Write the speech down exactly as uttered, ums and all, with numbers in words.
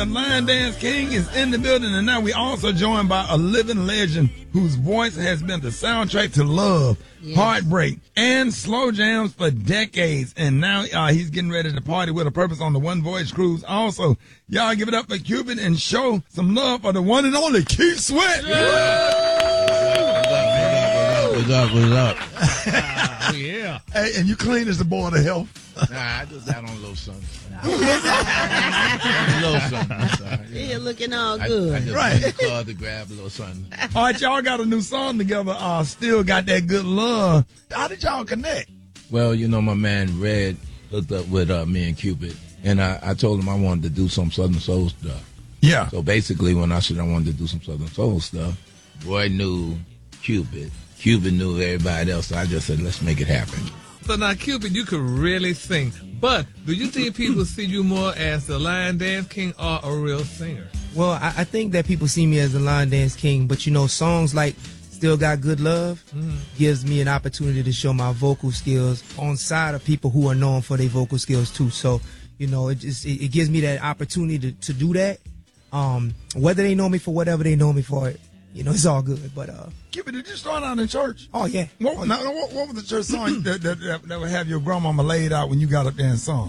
The Lion Dance King is in the building, and now we also joined by a living legend whose voice has been the soundtrack to love, yes. heartbreak, and slow jams for decades. And now uh, he's getting ready to party with a purpose on the One Voyage Cruise. Also, y'all give it up for Cupid and show some love for the one and only Keith Sweat. Yeah. What's up? What's up? Oh, yeah. Hey, and you clean as the board of health. Nah, I just out on a little sun. a little sun. You're looking all I, good. I just Right. went to the club to grab a little sun. All right, y'all got a new song together. Uh, Still Got That Good Love. How did y'all connect? Well, you know, my man Red hooked up with uh, me and Cupid, and I, I told him I wanted to do some Southern Soul stuff. Yeah. So basically, when I said I wanted to do some Southern Soul stuff, Roy knew Cupid. Cupid knew everybody else, so I just said, let's make it happen. So now, Cupid, you could really sing. But do you think people see you more as the Lion Dance King or a real singer? Well, I, I think that people see me as the Lion Dance King, but you know, songs like Still Got Good Love mm-hmm. gives me an opportunity to show my vocal skills on side of people who are known for their vocal skills too. So, you know, it just it, it gives me that opportunity to, to do that. Um, whether they know me for whatever they know me for, you know, it's all good. But uh, Cupid, did you start out in church? Oh yeah. What, now, what, what was the church song that, that, that, that would have your grandmama laid out when you got up there and sung?